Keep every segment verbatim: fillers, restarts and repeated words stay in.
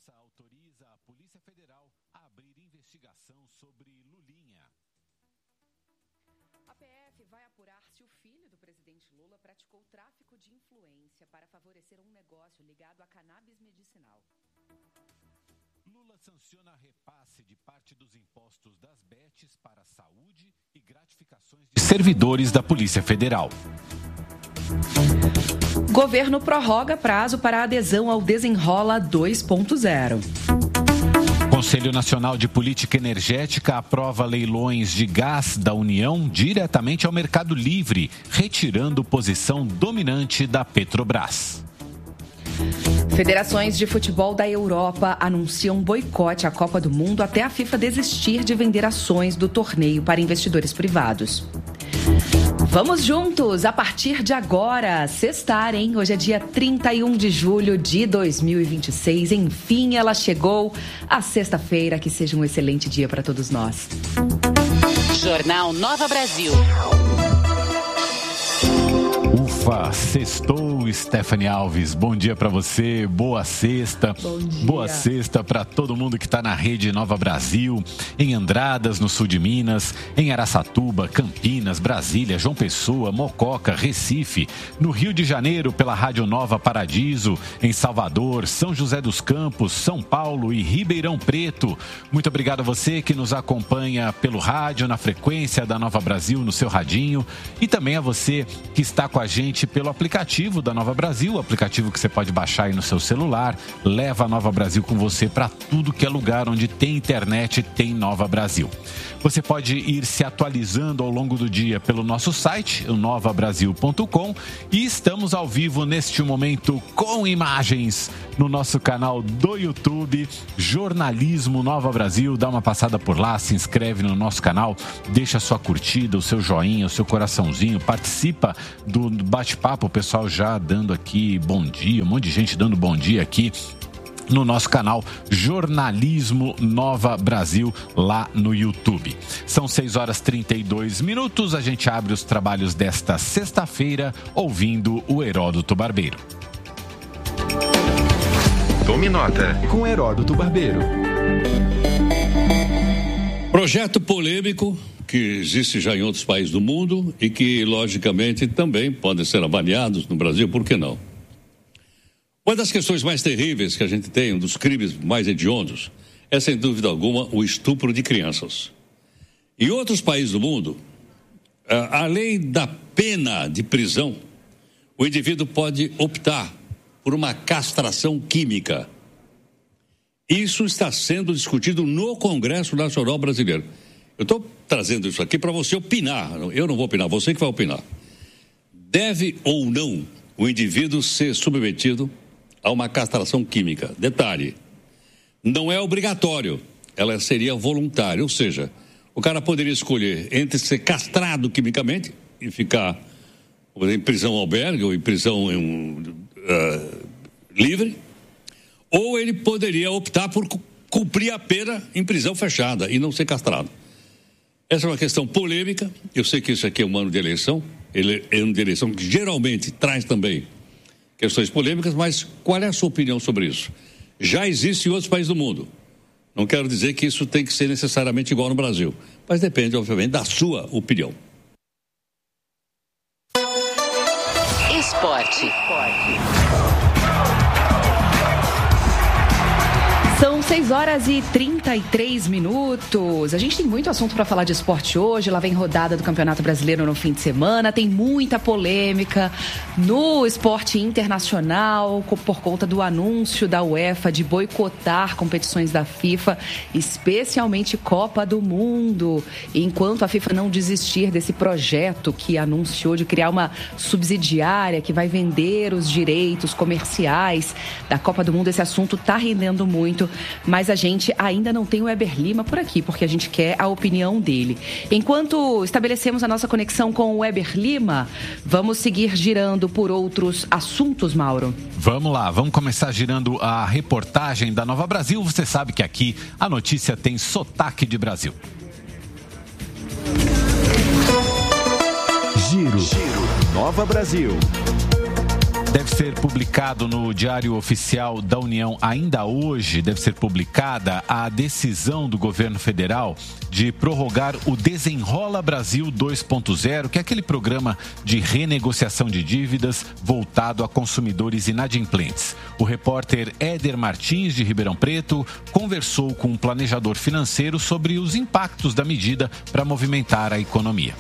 Justiça autoriza a Polícia Federal a abrir investigação sobre Lulinha. A P F vai apurar se o filho do presidente Lula praticou tráfico de influência para favorecer um negócio ligado a cannabis medicinal. Lula sanciona repasse de parte dos impostos das betes para saúde e gratificações de servidores da Polícia Federal. Governo prorroga prazo para adesão ao Desenrola dois ponto zero. Conselho Nacional de Política Energética aprova leilões de gás da União diretamente ao Mercado Livre, retirando posição dominante da Petrobras. Federações de futebol da Europa anunciam boicote à Copa do Mundo até a FIFA desistir de vender ações do torneio para investidores privados. Vamos juntos, a partir de agora, sextar, hein? Hoje é dia trinta e um de julho de dois mil e vinte e seis. Enfim, ela chegou, a sexta-feira. Que seja um excelente dia para todos nós. Jornal Nova Brasil. Ufa, sextou, Stephanie Alves. Bom dia para você, boa sexta. Bom dia. Boa sexta para todo mundo que está na rede Nova Brasil, em Andradas, no sul de Minas, em Araçatuba, Campinas, Brasília, João Pessoa, Mococa, Recife, no Rio de Janeiro pela Rádio Nova Paradiso, em Salvador, São José dos Campos, São Paulo e Ribeirão Preto. Muito obrigado a você que nos acompanha pelo rádio, na frequência da Nova Brasil, no seu radinho, e também a você que está com a gente pelo aplicativo da Nova Brasil, aplicativo que você pode baixar aí no seu celular. Leva a Nova Brasil com você para tudo que é lugar onde tem internet, tem Nova Brasil. Você pode ir se atualizando ao longo do dia pelo nosso site, o nova brasil ponto com, e estamos ao vivo neste momento com imagens no nosso canal do YouTube, Jornalismo Nova Brasil. Dá uma passada por lá, se inscreve no nosso canal, deixa a sua curtida, o seu joinha, o seu coraçãozinho, participa do bate-papo, o pessoal já dando aqui bom dia, um monte de gente dando bom dia aqui no nosso canal Jornalismo Nova Brasil, lá no YouTube. São seis horas e trinta e dois minutos, a gente abre os trabalhos desta sexta-feira ouvindo o Heródoto Barbeiro. Tome nota com Heródoto Barbeiro. Projeto polêmico que existe já em outros países do mundo e que, logicamente, também podem ser avaliados no Brasil, por que não? Uma das questões mais terríveis que a gente tem, um dos crimes mais hediondos, é, sem dúvida alguma, o estupro de crianças. Em outros países do mundo, além da pena de prisão, o indivíduo pode optar por uma castração química. Isso está sendo discutido no Congresso Nacional Brasileiro. Eu estou trazendo isso aqui para você opinar. Eu não vou opinar, você que vai opinar. Deve ou não o indivíduo ser submetido a uma castração química? Detalhe, não é obrigatório, ela seria voluntária, ou seja, o cara poderia escolher entre ser castrado quimicamente e ficar em prisão albergue ou em prisão uh, livre, ou ele poderia optar por cumprir a pena em prisão fechada e não ser castrado. Essa é uma questão polêmica. Eu sei que isso aqui é um ano de eleição, ele é um ano de eleição que geralmente traz também questões polêmicas, mas qual é a sua opinião sobre isso? Já existe em outros países do mundo. Não quero dizer que isso tem que ser necessariamente igual no Brasil, mas depende, obviamente, da sua opinião. Esporte. São seis horas e trinta e três minutos. A gente tem muito assunto para falar de esporte hoje. Lá vem rodada do Campeonato Brasileiro no fim de semana. Tem muita polêmica no esporte internacional por conta do anúncio da UEFA de boicotar competições da FIFA, especialmente Copa do Mundo. Enquanto a FIFA não desistir desse projeto que anunciou de criar uma subsidiária que vai vender os direitos comerciais da Copa do Mundo, esse assunto está rendendo muito. Mas a gente ainda não tem o Weber Lima por aqui, porque a gente quer a opinião dele. Enquanto estabelecemos a nossa conexão com o Weber Lima, vamos seguir girando por outros assuntos, Mauro. Vamos lá, vamos começar girando a reportagem da Nova Brasil. Você sabe que aqui a notícia tem sotaque de Brasil. Giro, Giro. Nova Brasil. Deve ser publicado no Diário Oficial da União ainda hoje, deve ser publicada a decisão do governo federal de prorrogar o Desenrola Brasil dois ponto zero, que é aquele programa de renegociação de dívidas voltado a consumidores inadimplentes. O repórter Éder Martins, de Ribeirão Preto, conversou com um planejador financeiro sobre os impactos da medida para movimentar a economia.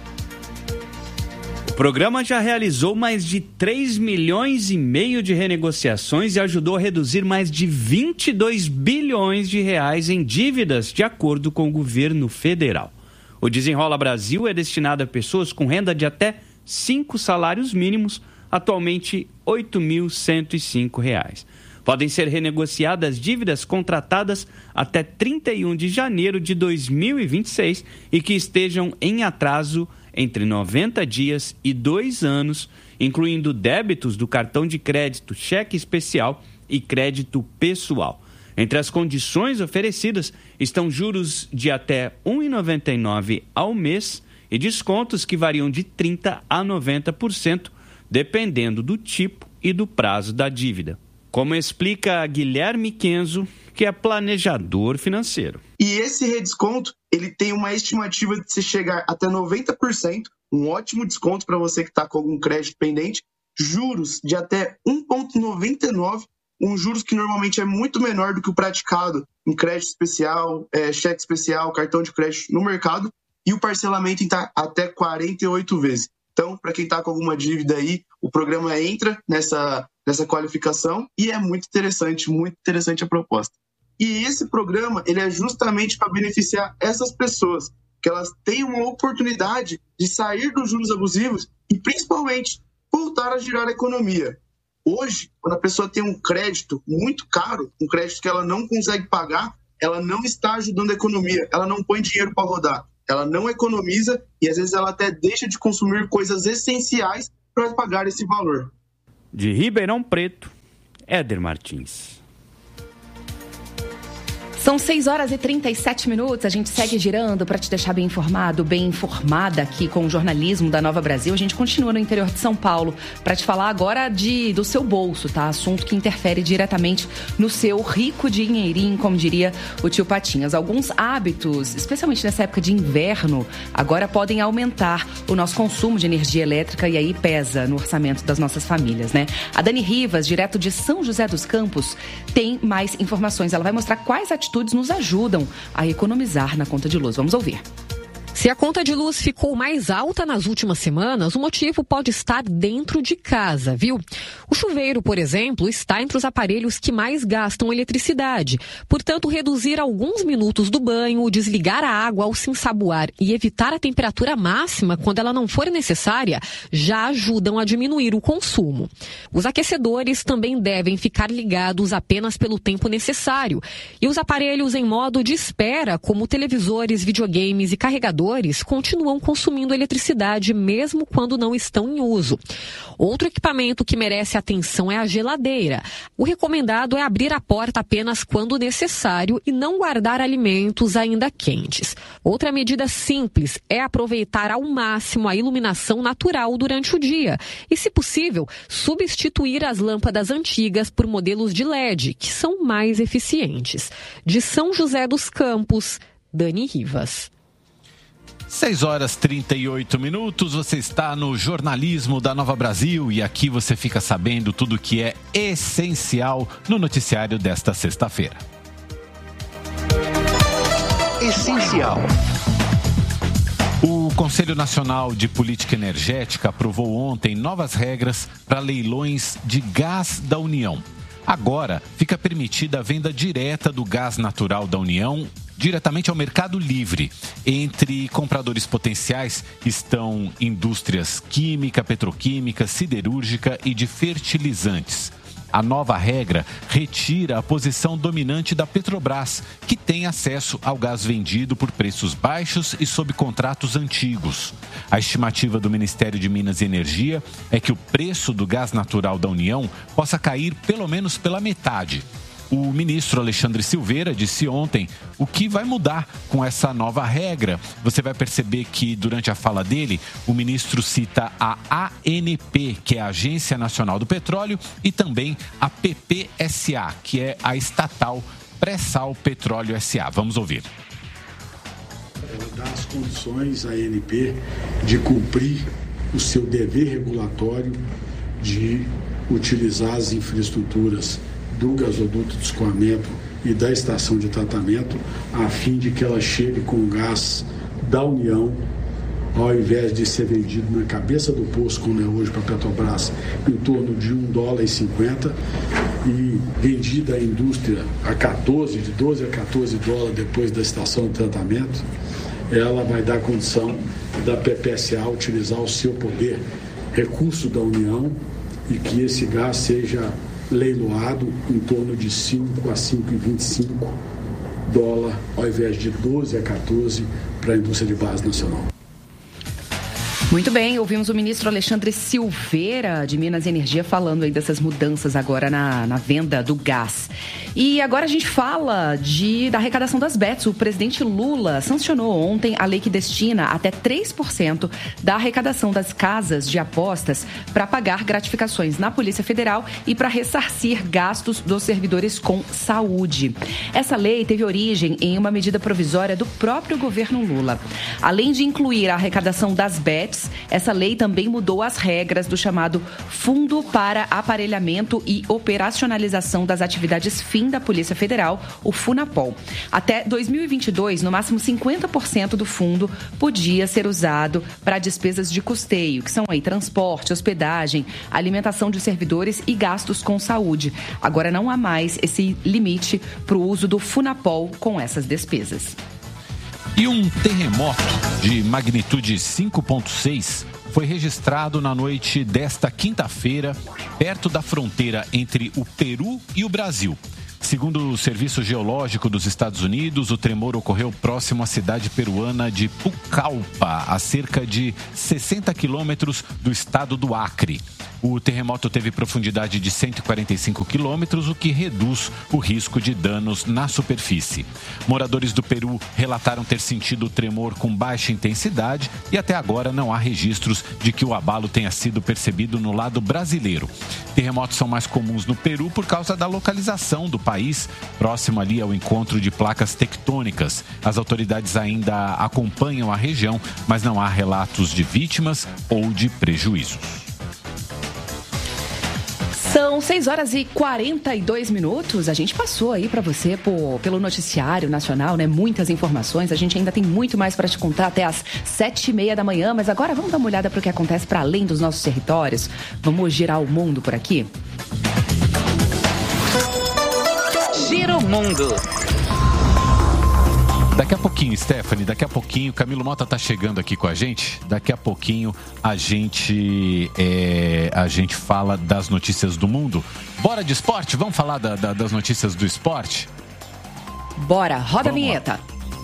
O programa já realizou mais de três milhões e meio de renegociações e ajudou a reduzir mais de vinte e dois bilhões de reais em dívidas, de acordo com o governo federal. O Desenrola Brasil é destinado a pessoas com renda de até cinco salários mínimos, atualmente oito mil cento e cinco reais. Podem ser renegociadas dívidas contratadas até trinta e um de janeiro de dois mil e vinte e seis e que estejam em atraso entre noventa dias e dois anos, incluindo débitos do cartão de crédito, cheque especial e crédito pessoal. Entre as condições oferecidas estão juros de até um vírgula noventa e nove por cento ao mês e descontos que variam de trinta por cento a noventa por cento, dependendo do tipo e do prazo da dívida. Como explica Guilherme Kenzo, que é planejador financeiro. E esse redesconto, ele tem uma estimativa de se chegar até noventa por cento, um ótimo desconto para você que está com algum crédito pendente, juros de até um vírgula noventa e nove por cento, um juros que normalmente é muito menor do que o praticado em crédito especial, é, cheque especial, cartão de crédito no mercado, e o parcelamento está até quarenta e oito vezes. Então, para quem está com alguma dívida aí, o programa entra nessa, nessa qualificação e é muito interessante, muito interessante a proposta. E esse programa, ele é justamente para beneficiar essas pessoas, que elas tenham uma oportunidade de sair dos juros abusivos e, principalmente, voltar a girar a economia. Hoje, quando a pessoa tem um crédito muito caro, um crédito que ela não consegue pagar, ela não está ajudando a economia, ela não põe dinheiro para rodar, ela não economiza e, às vezes, ela até deixa de consumir coisas essenciais para pagar esse valor. De Ribeirão Preto, Éder Martins. São seis horas e trinta e sete minutos, a gente segue girando para te deixar bem informado, bem informada aqui com o jornalismo da Nova Brasil. A gente continua no interior de São Paulo para te falar agora de, do seu bolso, tá? Assunto que interfere diretamente no seu rico dinheirinho, como diria o tio Patinhas. Alguns hábitos, especialmente nessa época de inverno, agora podem aumentar o nosso consumo de energia elétrica e aí pesa no orçamento das nossas famílias, né? A Dani Rivas, direto de São José dos Campos, tem mais informações. Ela vai mostrar quais atitudes nos ajudam a economizar na conta de luz. Vamos ouvir. Se a conta de luz ficou mais alta nas últimas semanas, o motivo pode estar dentro de casa, viu? O chuveiro, por exemplo, está entre os aparelhos que mais gastam eletricidade. Portanto, reduzir alguns minutos do banho, desligar a água ao se ensaboar e evitar a temperatura máxima quando ela não for necessária, já ajudam a diminuir o consumo. Os aquecedores também devem ficar ligados apenas pelo tempo necessário. E os aparelhos em modo de espera, como televisores, videogames e carregadores, continuam consumindo eletricidade mesmo quando não estão em uso. Outro equipamento que merece atenção é a geladeira. O recomendado é abrir a porta apenas quando necessário e não guardar alimentos ainda quentes. Outra medida simples é aproveitar ao máximo a iluminação natural durante o dia e, se possível, substituir as lâmpadas antigas por modelos de L E D, que são mais eficientes. De São José dos Campos, Dani Rivas. seis horas e trinta e oito minutos, você está no jornalismo da Nova Brasil e aqui você fica sabendo tudo que é essencial no noticiário desta sexta-feira. Essencial. O Conselho Nacional de Política Energética aprovou ontem novas regras para leilões de gás da União. Agora, fica permitida a venda direta do gás natural da União diretamente ao mercado livre. Entre compradores potenciais estão indústrias química, petroquímica, siderúrgica e de fertilizantes. A nova regra retira a posição dominante da Petrobras, que tem acesso ao gás vendido por preços baixos e sob contratos antigos. A estimativa do Ministério de Minas e Energia é que o preço do gás natural da União possa cair pelo menos pela metade. O ministro Alexandre Silveira disse ontem o que vai mudar com essa nova regra. Você vai perceber que, durante a fala dele, o ministro cita a A N P, que é a Agência Nacional do Petróleo, e também a P P S A, que é a estatal Pré-Sal Petróleo S A. Vamos ouvir. Ela dá as condições à A N P de cumprir o seu dever regulatório de utilizar as infraestruturas do gasoduto de escoamento e da estação de tratamento, a fim de que ela chegue com gás da União, ao invés de ser vendido na cabeça do poço, como é hoje para a Petrobras, em torno de um dólar e cinquenta, e vendida à indústria a quatorze, de doze a quatorze dólares depois da estação de tratamento. Ela vai dar condição da P P S A utilizar o seu poder, recurso da União, e que esse gás seja leiloado em torno de cinco a cinco vírgula vinte e cinco dólares, ao invés de doze a quatorze para a indústria de base nacional. Muito bem, ouvimos o ministro Alexandre Silveira, de Minas e Energia, falando aí dessas mudanças agora na, na venda do gás. E agora a gente fala de, da arrecadação das bets. O presidente Lula sancionou ontem a lei que destina até três por cento da arrecadação das casas de apostas para pagar gratificações na Polícia Federal e para ressarcir gastos dos servidores com saúde. Essa lei teve origem em uma medida provisória do próprio governo Lula. Além de incluir a arrecadação das bets, essa lei também mudou as regras do chamado Fundo para Aparelhamento e Operacionalização das Atividades Fim da Polícia Federal, o FUNAPOL. Até dois mil e vinte e dois, no máximo cinquenta por cento do fundo podia ser usado para despesas de custeio, que são aí transporte, hospedagem, alimentação de servidores e gastos com saúde. Agora não há mais esse limite para o uso do FUNAPOL com essas despesas. E um terremoto de magnitude cinco ponto seis foi registrado na noite desta quinta-feira, perto da fronteira entre o Peru e o Brasil. Segundo o Serviço Geológico dos Estados Unidos, o tremor ocorreu próximo à cidade peruana de Pucallpa, a cerca de sessenta quilômetros do estado do Acre. O terremoto teve profundidade de cento e quarenta e cinco quilômetros, o que reduz o risco de danos na superfície. Moradores do Peru relataram ter sentido o tremor com baixa intensidade e até agora não há registros de que o abalo tenha sido percebido no lado brasileiro. Terremotos são mais comuns no Peru por causa da localização do país, próximo ali ao encontro de placas tectônicas. As autoridades ainda acompanham a região, mas não há relatos de vítimas ou de prejuízos. São seis horas e quarenta e dois minutos. A gente passou aí para você por, pelo noticiário nacional, né? Muitas informações. A gente ainda tem muito mais para te contar até às sete e meia da manhã. Mas agora vamos dar uma olhada para o que acontece para além dos nossos territórios. Vamos girar o mundo por aqui? Gira o mundo. Daqui a pouquinho, Stephanie, daqui a pouquinho, Camilo Mota tá chegando aqui com a gente. Daqui a pouquinho a gente, é, a gente fala das notícias do mundo. Bora de esporte? Vamos falar da, da, das notícias do esporte? Bora, roda Vamos a vinheta.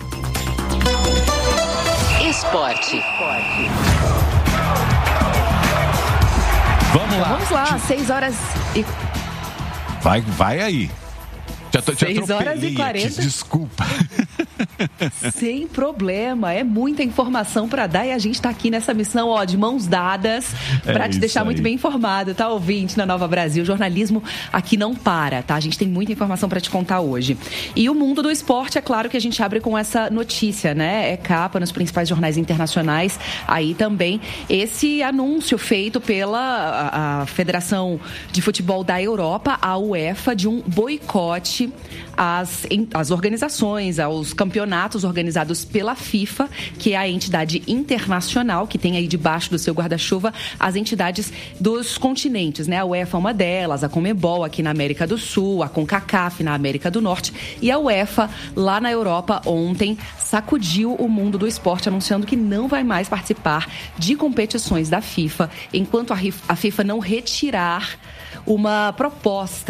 Lá. Esporte. Vamos lá. Vamos lá, seis horas e... Vai, vai aí. Já tô, seis horas e quarenta. Aqui, desculpa. Sem problema, é muita informação para dar e a gente está aqui nessa missão, ó, de mãos dadas, para é te deixar aí. Muito bem informado, tá, ouvinte, na Nova Brasil. O jornalismo aqui não para, tá? A gente tem muita informação para te contar hoje. E o mundo do esporte, é claro que a gente abre com essa notícia, né? É capa nos principais jornais internacionais. Aí também esse anúncio feito pela a, a Federação de Futebol da Europa, a UEFA, de um boicote às, às organizações, aos campeonatos organizados pela FIFA, que é a entidade internacional que tem aí debaixo do seu guarda-chuva as entidades dos continentes, né? A UEFA é uma delas, a Conmebol aqui na América do Sul, a CONCACAF na América do Norte, e a UEFA lá na Europa ontem sacudiu o mundo do esporte, anunciando que não vai mais participar de competições da FIFA enquanto a FIFA não retirar uma proposta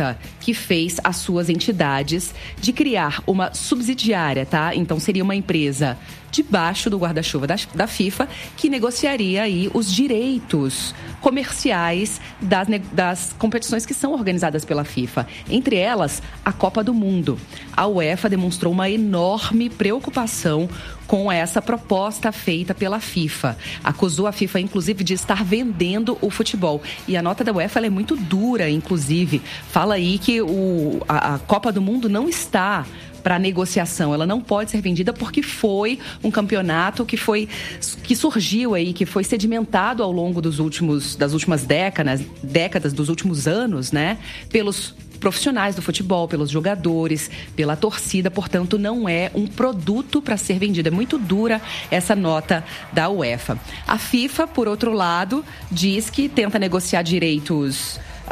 que fez as suas entidades de criar uma subsidiária, tá? Então seria uma empresa debaixo do guarda-chuva da, da FIFA, que negociaria aí os direitos comerciais das, das competições que são organizadas pela FIFA. Entre elas, a Copa do Mundo. A UEFA demonstrou uma enorme preocupação com essa proposta feita pela FIFA. Acusou a FIFA, inclusive, de estar vendendo o futebol. E a nota da UEFA ela é muito dura, inclusive. Fala aí que o, a, a Copa do Mundo não está para negociação, ela não pode ser vendida porque foi um campeonato que foi que surgiu aí, que foi sedimentado ao longo dos últimos das últimas décadas, décadas dos últimos anos, né, pelos profissionais do futebol, pelos jogadores, pela torcida, portanto não é um produto para ser vendido. É muito dura essa nota da UEFA. A FIFA, por outro lado, diz que tenta negociar direitos,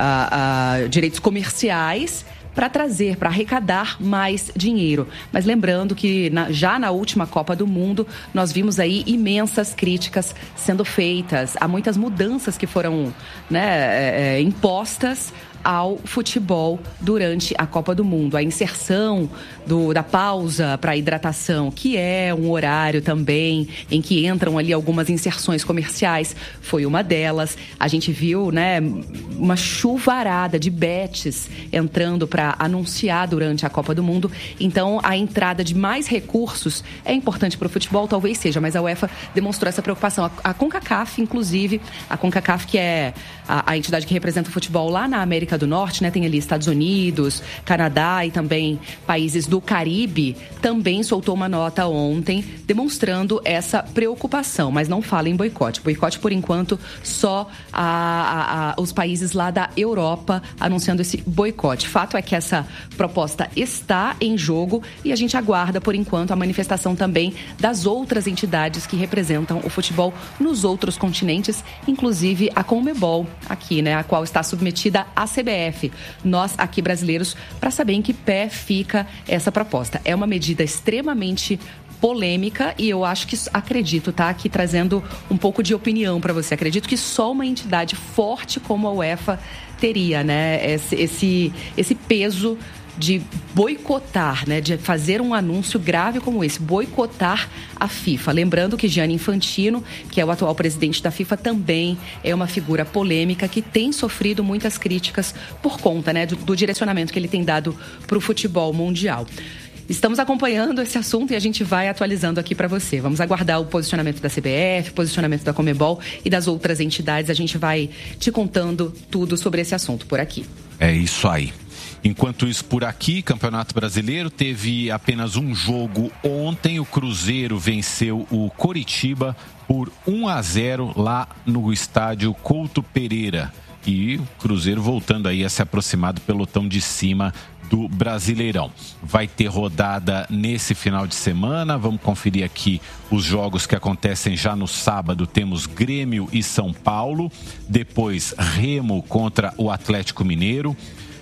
uh, uh, direitos comerciais para trazer, para arrecadar mais dinheiro. Mas lembrando que na, já na última Copa do Mundo, nós vimos aí imensas críticas sendo feitas. Há muitas mudanças que foram, né, é, impostas ao futebol durante a Copa do Mundo. A inserção do, da pausa para hidratação, que é um horário também em que entram ali algumas inserções comerciais, foi uma delas. A gente viu, né, uma chuvarada de bets entrando para anunciar durante a Copa do Mundo. Então, a entrada de mais recursos é importante para o futebol, talvez seja, mas a UEFA demonstrou essa preocupação. A, a CONCACAF, inclusive, a CONCACAF, que é a, a entidade que representa o futebol lá na América do Norte, né, tem ali Estados Unidos, Canadá e também países do Caribe, também soltou uma nota ontem demonstrando essa preocupação, mas não fala em boicote. Boicote, por enquanto, só a, a, a, os países lá da Europa anunciando esse boicote. Fato é que essa proposta está em jogo e a gente aguarda, por enquanto, a manifestação também das outras entidades que representam o futebol nos outros continentes, inclusive a Conmebol, aqui, né, a qual está submetida à C B F. Nós, aqui brasileiros, para saber em que pé fica essa proposta. É uma medida extremamente polêmica e eu acho que, acredito, tá aqui trazendo um pouco de opinião para você, acredito que só uma entidade forte como a UEFA teria, né, esse, esse, esse peso de boicotar, né, de fazer um anúncio grave como esse, boicotar a FIFA. Lembrando que Gianni Infantino, que é o atual presidente da FIFA, também é uma figura polêmica que tem sofrido muitas críticas por conta, né, do, do direcionamento que ele tem dado para o futebol mundial. Estamos acompanhando esse assunto e a gente vai atualizando aqui para você. Vamos aguardar o posicionamento da C B F, posicionamento da Conmebol e das outras entidades. A gente vai te contando tudo sobre esse assunto por aqui. É isso aí. Enquanto isso, por aqui, Campeonato Brasileiro teve apenas um jogo ontem. O Cruzeiro venceu o Coritiba por um a zero lá no estádio Couto Pereira. E o Cruzeiro voltando aí a se aproximar do pelotão de cima do Brasileirão. Vai ter rodada nesse final de semana. Vamos conferir aqui os jogos que acontecem já no sábado. Temos Grêmio e São Paulo. Depois, Remo contra o Atlético Mineiro.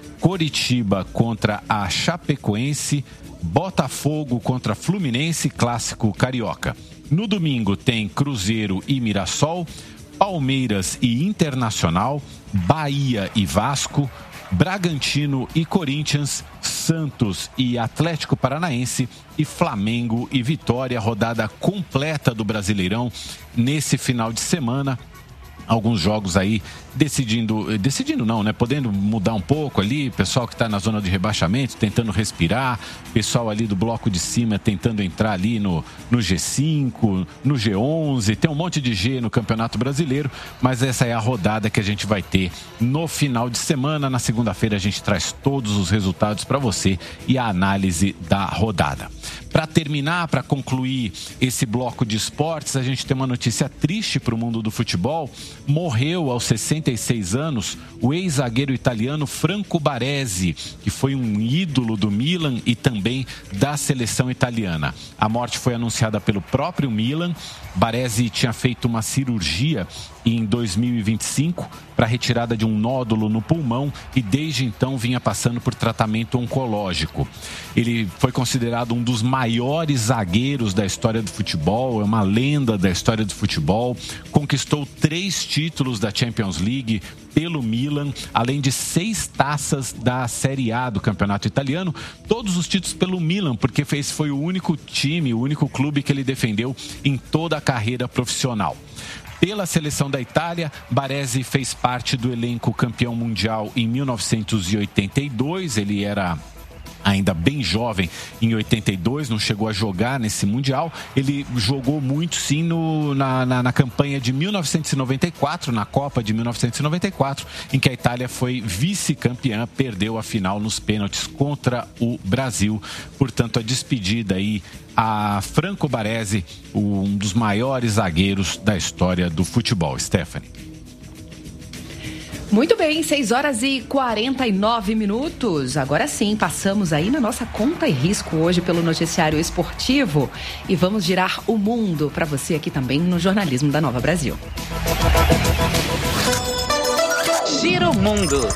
Coritiba contra a Chapecoense, Botafogo contra Fluminense, clássico carioca. No domingo tem Cruzeiro e Mirassol, Palmeiras e Internacional, Bahia e Vasco, Bragantino e Corinthians, Santos e Atlético Paranaense e Flamengo e Vitória, rodada completa do Brasileirão nesse final de semana. Alguns jogos aí decidindo, decidindo não, né? Podendo mudar um pouco ali, pessoal que está na zona de rebaixamento tentando respirar, pessoal ali do bloco de cima tentando entrar ali no, no G cinco, no G onze, tem um monte de G no Campeonato Brasileiro, mas essa é a rodada que a gente vai ter no final de semana. Na segunda-feira a gente traz todos os resultados para você e a análise da rodada. Para terminar, para concluir esse bloco de esportes, a gente tem uma notícia triste para o mundo do futebol. Morreu aos sessenta e seis anos o ex-zagueiro italiano Franco Baresi, que foi um ídolo do Milan e também da seleção italiana. A morte foi anunciada pelo próprio Milan. Baresi tinha feito uma cirurgia em dois mil e vinte e cinco para retirada de um nódulo no pulmão e desde então vinha passando por tratamento oncológico. Ele foi considerado um dos maiores zagueiros da história do futebol, é uma lenda da história do futebol, conquistou três títulos da Champions League pelo Milan, além de seis taças da Série A do Campeonato Italiano, todos os títulos pelo Milan, porque esse foi o único time, o único clube que ele defendeu em toda a carreira profissional. Pela seleção da Itália, Baresi fez parte do elenco campeão mundial em mil novecentos e oitenta e dois, ele era ainda bem jovem em oitenta e dois, não chegou a jogar nesse Mundial. Ele jogou muito sim no, na, na, na campanha de mil novecentos e noventa e quatro, na Copa de mil novecentos e noventa e quatro, em que a Itália foi vice-campeã, perdeu a final nos pênaltis contra o Brasil. Portanto, a despedida aí a Franco Baresi, um dos maiores zagueiros da história do futebol. Stephanie. Muito bem, seis horas e quarenta e nove minutos. Agora sim, passamos aí na nossa conta e risco hoje pelo noticiário esportivo e vamos girar o mundo para você aqui também no jornalismo da Nova Brasil. Giro Mundo.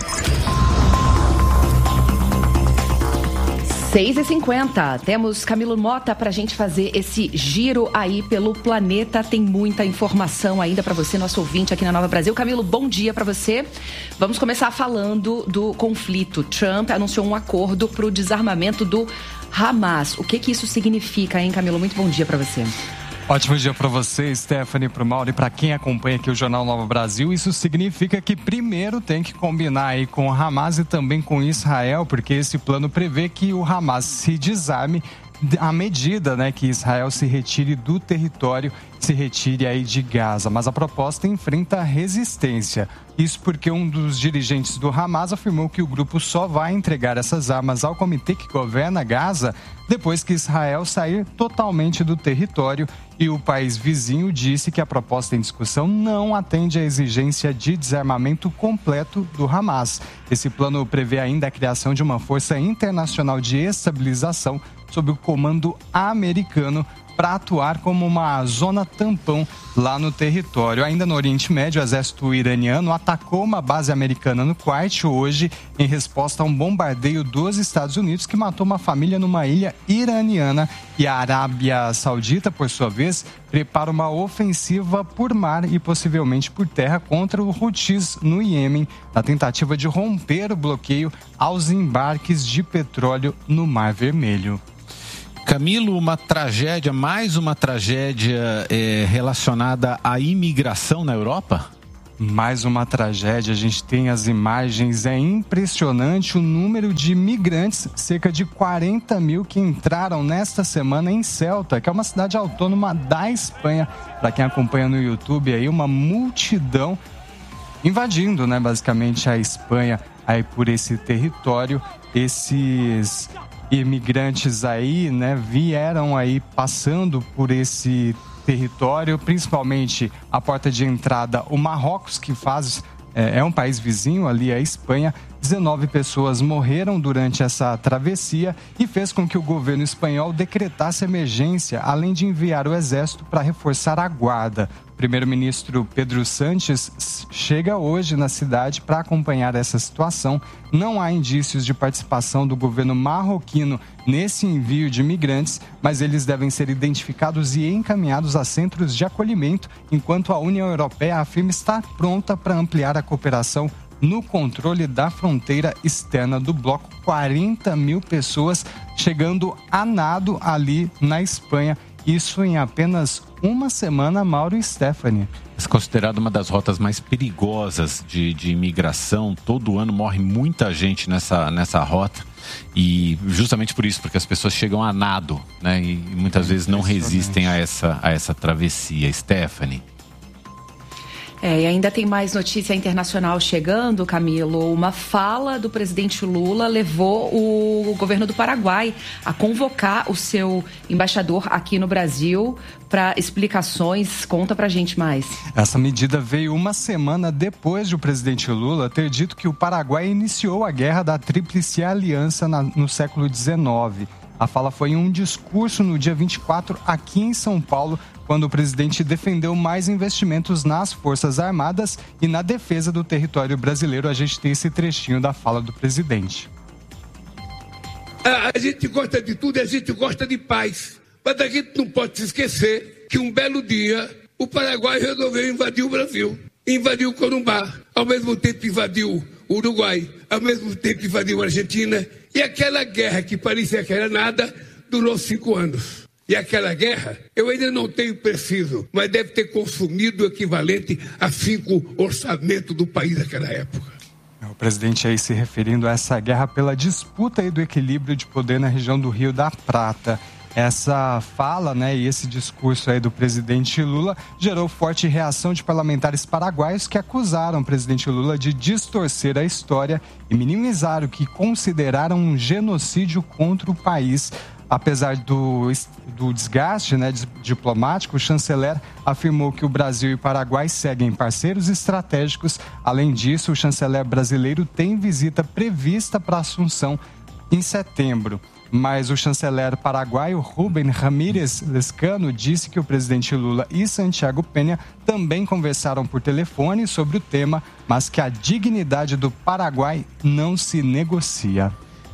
seis e cinquenta, temos Camilo Mota para a gente fazer esse giro aí pelo planeta. Tem muita informação ainda para você, nosso ouvinte aqui na Nova Brasil. Camilo, bom dia para você. Vamos começar falando do conflito. Trump anunciou um acordo para o desarmamento do Hamas. O que que isso significa, hein, Camilo? Muito bom dia para você. Ótimo dia para você, Stephanie, para o Mauro e para quem acompanha aqui o Jornal Nova Brasil. Isso significa que primeiro tem que combinar aí com o Hamas e também com Israel, porque esse plano prevê que o Hamas se desarme à medida, né, que Israel se retire do território, se retire aí de Gaza. Mas a proposta enfrenta resistência. Isso porque um dos dirigentes do Hamas afirmou que o grupo só vai entregar essas armas ao comitê que governa Gaza depois que Israel sair totalmente do território, e o país vizinho disse que a proposta em discussão não atende à exigência de desarmamento completo do Hamas. Esse plano prevê ainda a criação de uma força internacional de estabilização sob o comando americano para atuar como uma zona tampão lá no território. Ainda no Oriente Médio, o exército iraniano atacou uma base americana no Kuwait hoje em resposta a um bombardeio dos Estados Unidos que matou uma família numa ilha iraniana. E a Arábia Saudita, por sua vez, prepara uma ofensiva por mar e possivelmente por terra contra o Houthis no Iêmen, na tentativa de romper o bloqueio aos embarques de petróleo no Mar Vermelho. Camilo, uma tragédia, mais uma tragédia é, relacionada à imigração na Europa? Mais uma tragédia, a gente tem as imagens, é impressionante o número de migrantes, cerca de quarenta mil que entraram nesta semana em Ceuta, que é uma cidade autônoma da Espanha. Para quem acompanha no YouTube, aí uma multidão invadindo, né, basicamente a Espanha aí por esse território. Esses imigrantes aí, né, vieram aí passando por esse território, principalmente a porta de entrada, o Marrocos, que faz, é, é um país vizinho ali, a Espanha. dezenove pessoas morreram durante essa travessia e fez com que o governo espanhol decretasse emergência, além de enviar o exército para reforçar a guarda. O primeiro-ministro Pedro Sánchez chega hoje na cidade para acompanhar essa situação. Não há indícios de participação do governo marroquino nesse envio de imigrantes, mas eles devem ser identificados e encaminhados a centros de acolhimento, enquanto a União Europeia afirma estar pronta para ampliar a cooperação no controle da fronteira externa do bloco. quarenta mil pessoas chegando a nado ali na Espanha. Isso em apenas uma semana, Mauro e Stephanie. É considerado uma das rotas mais perigosas de, de imigração. Todo ano morre muita gente nessa, nessa rota. E justamente por isso, porque as pessoas chegam a nado, né? E muitas vezes não resistem a essa, a essa travessia. Stephanie. É, e ainda tem mais notícia internacional chegando, Camilo. Uma fala do presidente Lula levou o governo do Paraguai a convocar o seu embaixador aqui no Brasil para explicações. Conta pra gente mais. Essa medida veio uma semana depois de o presidente Lula ter dito que o Paraguai iniciou a guerra da Tríplice Aliança na, no século dezenove. A fala foi em um discurso no dia vinte e quatro aqui em São Paulo, quando o presidente defendeu mais investimentos nas Forças Armadas e na defesa do território brasileiro. A gente tem esse trechinho da fala do presidente. A, a gente gosta de tudo e a gente gosta de paz. Mas a gente não pode se esquecer que um belo dia o Paraguai resolveu invadir o Brasil. Invadiu o Corumbá, ao mesmo tempo invadiu o Uruguai, ao mesmo tempo invadiu a Argentina. E aquela guerra que parecia que era nada, durou cinco anos. E aquela guerra, eu ainda não tenho preciso, mas deve ter consumido o equivalente a cinco orçamentos do país naquela época. O presidente aí se referindo a essa guerra pela disputa aí do equilíbrio de poder na região do Rio da Prata. Essa fala, né, e esse discurso aí do presidente Lula gerou forte reação de parlamentares paraguaios que acusaram o presidente Lula de distorcer a história e minimizar o que consideraram um genocídio contra o país. Apesar do, do desgaste, né, diplomático, o chanceler afirmou que o Brasil e o Paraguai seguem parceiros estratégicos. Além disso, o chanceler brasileiro tem visita prevista para Assunção em setembro. Mas o chanceler paraguaio Rubén Ramírez Lescano disse que o presidente Lula e Santiago Peña também conversaram por telefone sobre o tema, mas que a dignidade do Paraguai não se negocia.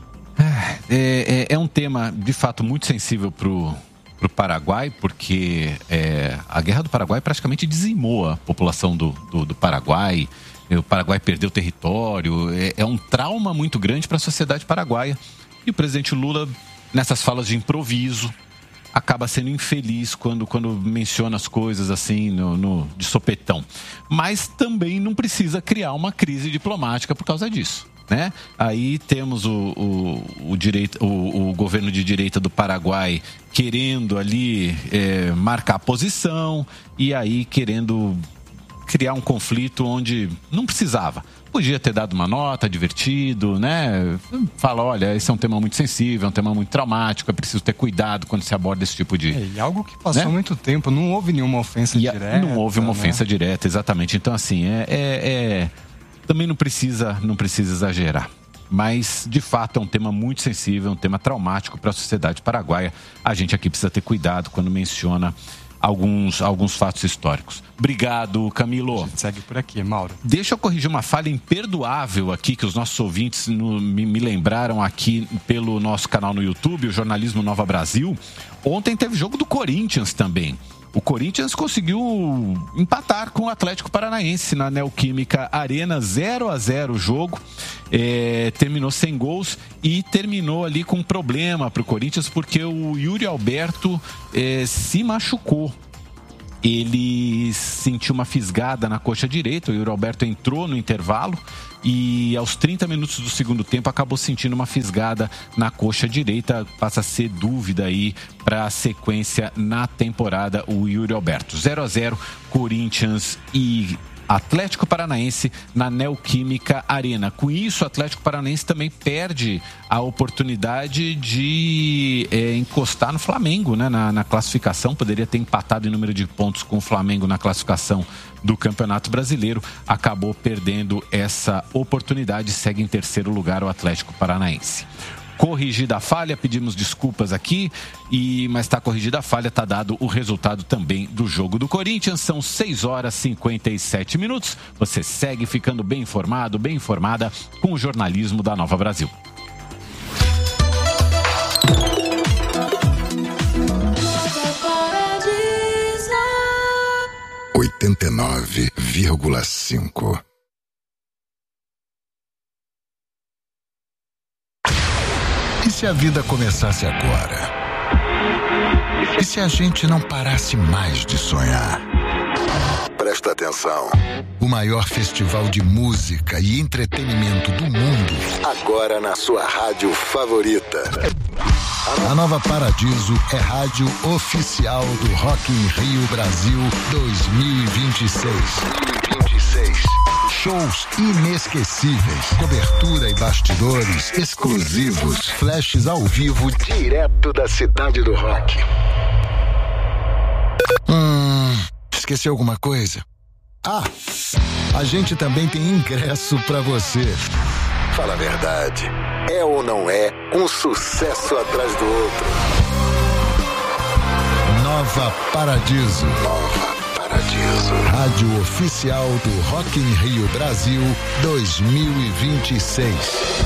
É, é, é um tema, de fato, muito sensível para o Paraguai, porque é, a Guerra do Paraguai praticamente dizimou a população do, do, do Paraguai. O Paraguai perdeu território. É, é um trauma muito grande para a sociedade paraguaia. E o presidente Lula, nessas falas de improviso, acaba sendo infeliz quando, quando menciona as coisas assim no, no, de sopetão. Mas também não precisa criar uma crise diplomática por causa disso, né? Aí temos o, o, o, direito, o, o governo de direita do Paraguai querendo ali é, marcar posição e aí querendo criar um conflito onde não precisava. Podia ter dado uma nota, divertido, né? Fala, olha, esse é um tema muito sensível, é um tema muito traumático, é preciso ter cuidado quando se aborda esse tipo de... É, e algo que passou, né, muito tempo, não houve nenhuma ofensa e direta. Não houve uma né? ofensa direta, exatamente. Então, assim, é, é, é... também não precisa, não precisa exagerar. Mas, de fato, é um tema muito sensível, um tema traumático para a sociedade paraguaia. A gente aqui precisa ter cuidado quando menciona alguns, alguns fatos históricos. Obrigado, Camilo. A gente segue por aqui, Mauro. Deixa eu corrigir uma falha imperdoável aqui que os nossos ouvintes no, me, me lembraram aqui pelo nosso canal no YouTube, o Jornalismo Nova Brasil. Ontem teve jogo do Corinthians também. O Corinthians conseguiu empatar com o Atlético Paranaense na Neoquímica Arena, zero a zero o jogo, é, terminou sem gols e terminou ali com um problema para o Corinthians porque o Yuri Alberto é, se machucou. Ele sentiu uma fisgada na coxa direita, o Yuri Alberto entrou no intervalo e aos trinta minutos do segundo tempo acabou sentindo uma fisgada na coxa direita. Passa a ser dúvida aí para a sequência na temporada o Yuri Alberto. zero a zero Corinthians e Atlético Paranaense na Neoquímica Arena. Com isso, o Atlético Paranaense também perde a oportunidade de é, encostar no Flamengo, né, na, na classificação. Poderia ter empatado em número de pontos com o Flamengo na classificação do Campeonato Brasileiro. Acabou perdendo essa oportunidade. Segue em terceiro lugar o Atlético Paranaense. Corrigida a falha, pedimos desculpas aqui, e, mas está corrigida a falha, está dado o resultado também do jogo do Corinthians. São seis horas e cinquenta e sete minutos. Você segue ficando bem informado, bem informada com o jornalismo da Nova Brasil. oitenta e nove vírgula cinco. E se a vida começasse agora? E se a gente não parasse mais de sonhar? Presta atenção. O maior festival de música e entretenimento do mundo, agora na sua rádio favorita. A Nova Paradiso é rádio oficial do Rock in Rio Brasil dois mil e vinte e seis. dois mil e vinte e seis. Shows inesquecíveis, cobertura e bastidores exclusivos, flashes ao vivo direto da cidade do rock. Hum, esqueci alguma coisa? Ah, a gente também tem ingresso pra você. Fala a verdade. É ou não é um sucesso atrás do outro? Nova Paradiso. Nova Paradiso. Rádio oficial do Rock in Rio Brasil dois mil e vinte e seis.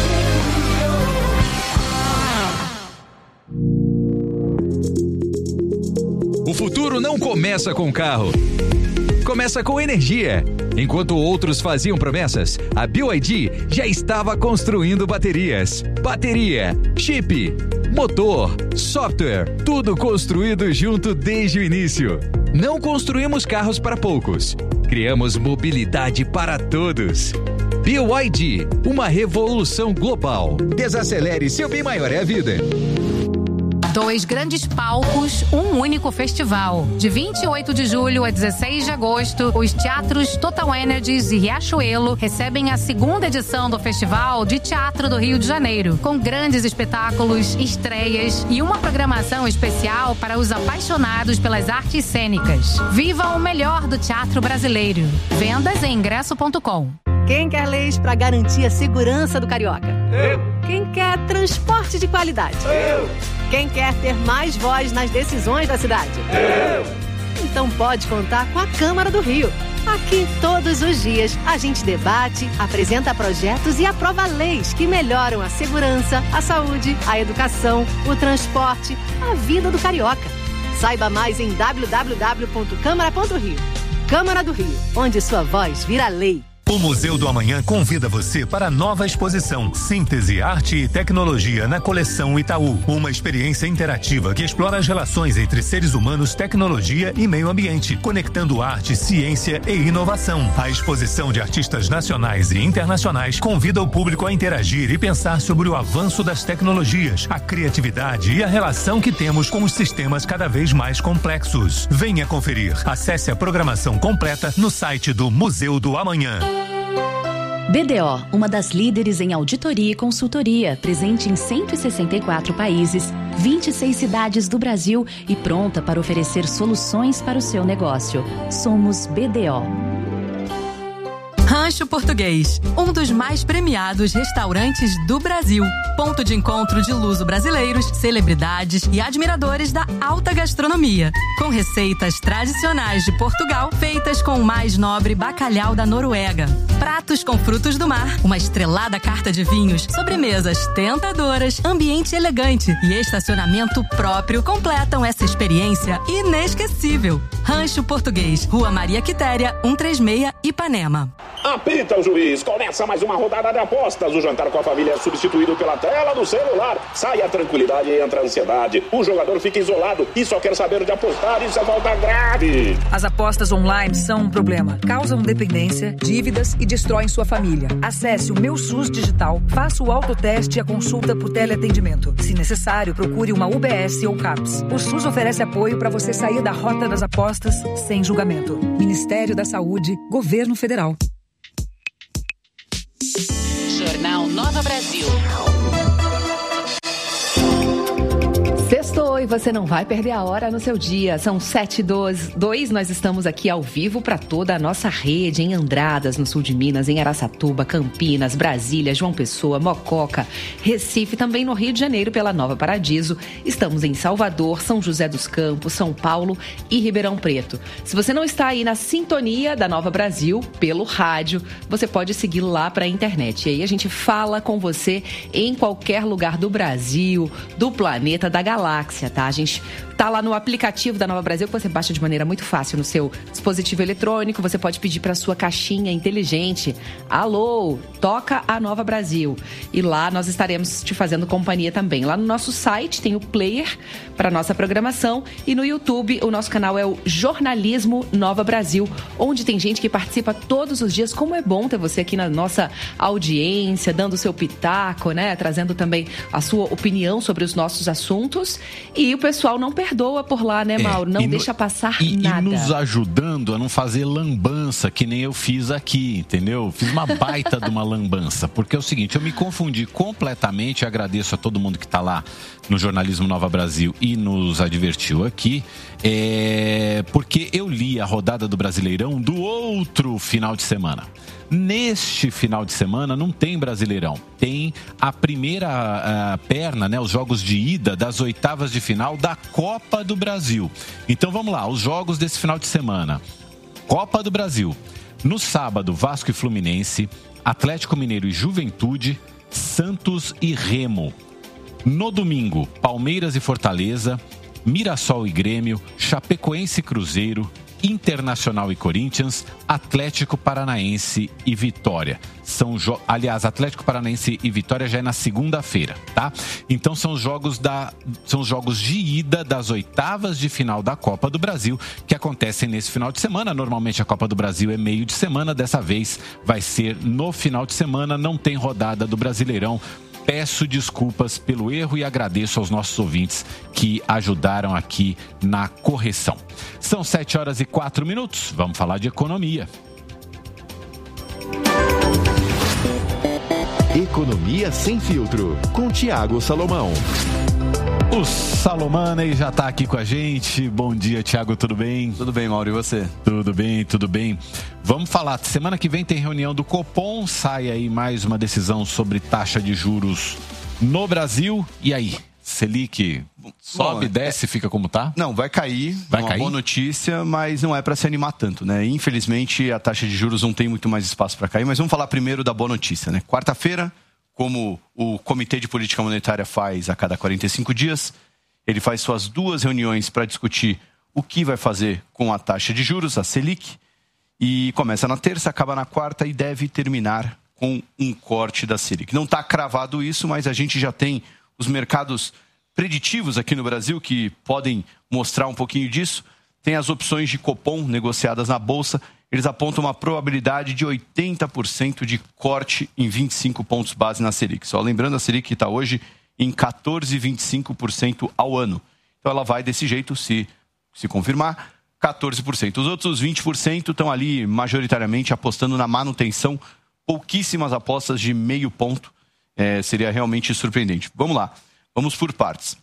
O futuro não começa com carro. Começa com energia. Enquanto outros faziam promessas, a B Y D já estava construindo baterias. Bateria, chip, motor, software, tudo construído junto desde o início. Não construímos carros para poucos. Criamos mobilidade para todos. B Y D, uma revolução global. Desacelere, seu bem maior é a vida. Dois grandes palcos, um único festival. De vinte e oito de julho a dezesseis de agosto, os teatros Total Energies e Riachuelo recebem a segunda edição do Festival de Teatro do Rio de Janeiro, com grandes espetáculos, estreias e uma programação especial para os apaixonados pelas artes cênicas. Viva o melhor do teatro brasileiro. Vendas em ingresso ponto com. Quem quer leis para garantir a segurança do carioca? Eu. Quem quer transporte de qualidade? Eu. Quem quer ter mais voz nas decisões da cidade? Eu. Então pode contar com a Câmara do Rio. Aqui, todos os dias, a gente debate, apresenta projetos e aprova leis que melhoram a segurança, a saúde, a educação, o transporte, a vida do carioca. Saiba mais em w w w ponto câmara ponto rio. Câmara do Rio, onde sua voz vira lei. O Museu do Amanhã convida você para a nova exposição Síntese, Arte e Tecnologia na coleção Itaú. Uma experiência interativa que explora as relações entre seres humanos, tecnologia e meio ambiente, conectando arte, ciência e inovação. A exposição de artistas nacionais e internacionais convida o público a interagir e pensar sobre o avanço das tecnologias, a criatividade e a relação que temos com os sistemas cada vez mais complexos. Venha conferir. Acesse a programação completa no site do Museu do Amanhã. B D O, uma das líderes em auditoria e consultoria, presente em cento e sessenta e quatro países, vinte e seis cidades do Brasil e pronta para oferecer soluções para o seu negócio. Somos B D O. Rancho Português, um dos mais premiados restaurantes do Brasil. Ponto de encontro de luso-brasileiros, celebridades e admiradores da alta gastronomia. Com receitas tradicionais de Portugal, feitas com o mais nobre bacalhau da Noruega. Pratos com frutos do mar, uma estrelada carta de vinhos, sobremesas tentadoras, ambiente elegante e estacionamento próprio completam essa experiência inesquecível. Rancho Português, Rua Maria Quitéria, cento e trinta e seis, Ipanema. Apita o juiz, começa mais uma rodada de apostas. O jantar com a família é substituído pela tela do celular. Sai a tranquilidade e entra a ansiedade. O jogador fica isolado e só quer saber de apostar. Isso é falta grave. As apostas online são um problema. Causam dependência, dívidas e destroem sua família. Acesse o Meu SUS Digital, faça o autoteste e a consulta por teleatendimento. Se necessário, procure uma U B S ou CAPS. O SUS oferece apoio para você sair da rota das apostas sem julgamento. Ministério da Saúde, Governo Federal. Jornal Nova Brasil. Sextou e você não vai perder a hora no seu dia. São sete e dois, nós estamos aqui ao vivo para toda a nossa rede, em Andradas, no sul de Minas, em Araçatuba, Campinas, Brasília, João Pessoa, Mococa, Recife, também no Rio de Janeiro pela Nova Paradiso. Estamos em Salvador, São José dos Campos, São Paulo e Ribeirão Preto. Se você não está aí na sintonia da Nova Brasil, pelo rádio, você pode seguir lá para a internet. E aí a gente fala com você em qualquer lugar do Brasil, do planeta, da galáxia, tá? A gente tá lá no aplicativo da Nova Brasil, que você baixa de maneira muito fácil no seu dispositivo eletrônico. Você pode pedir para sua caixinha inteligente: alô, toca a Nova Brasil. E lá nós estaremos te fazendo companhia também. Lá no nosso site tem o player para nossa programação e no YouTube o nosso canal é o Jornalismo Nova Brasil, onde tem gente que participa todos os dias. Como é bom ter você aqui na nossa audiência, dando o seu pitaco, né? Trazendo também a sua opinião sobre os nossos assuntos. E o pessoal não perdoa por lá, né, Mauro? Não é, deixa no, passar e, nada. E nos ajudando a não fazer lambança, que nem eu fiz aqui, entendeu? Fiz uma baita de uma lambança. Porque é o seguinte, eu me confundi completamente. Agradeço a todo mundo que está lá no Jornalismo Nova Brasil e nos advertiu aqui. É, porque eu li a rodada do Brasileirão do outro final de semana. Neste final de semana não tem Brasileirão, tem a primeira a perna, né, os jogos de ida das oitavas de final da Copa do Brasil. Então vamos lá, os jogos desse final de semana. Copa do Brasil. No sábado, Vasco e Fluminense, Atlético Mineiro e Juventude, Santos e Remo. No domingo, Palmeiras e Fortaleza, Mirassol e Grêmio, Chapecoense e Cruzeiro, Internacional e Corinthians, Atlético Paranaense e Vitória. São jo- Aliás, Atlético Paranaense e Vitória já é na segunda-feira, tá? Então são os jogos da são os jogos de ida das oitavas de final da Copa do Brasil que acontecem nesse final de semana. Normalmente a Copa do Brasil é meio de semana, dessa vez vai ser no final de semana, não tem rodada do Brasileirão. Peço desculpas pelo erro e agradeço aos nossos ouvintes que ajudaram aqui na correção. São sete horas e quatro minutos. Vamos falar de economia. Economia Sem Filtro, com Thiago Salomão. O Salomane já está aqui com a gente. Bom dia, Thiago, tudo bem? Tudo bem, Mauro, e você? Tudo bem, tudo bem. Vamos falar, semana que vem tem reunião do Copom, sai aí mais uma decisão sobre taxa de juros no Brasil. E aí, Selic sobe, Bom, desce, é... fica como tá? Não, vai cair, vai é uma cair? boa notícia, mas não é para se animar tanto, né? Infelizmente, a taxa de juros não tem muito mais espaço para cair, mas vamos falar primeiro da boa notícia, né? Quarta-feira, como o Comitê de Política Monetária faz a cada quarenta e cinco dias, ele faz suas duas reuniões para discutir o que vai fazer com a taxa de juros, a Selic, e começa na terça, acaba na quarta e deve terminar com um corte da Selic. Não está cravado isso, mas a gente já tem os mercados preditivos aqui no Brasil que podem mostrar um pouquinho disso. Tem as opções de Copom negociadas na Bolsa. Eles apontam uma probabilidade de oitenta por cento de corte em vinte e cinco pontos base na Selic. Só lembrando, a Selic está hoje em quatorze vírgula vinte e cinco por cento ao ano. Então ela vai desse jeito, se, se confirmar, quatorze por cento. Os outros vinte por cento estão ali majoritariamente apostando na manutenção. Pouquíssimas apostas de meio ponto. É, seria realmente surpreendente. Vamos lá, vamos por partes.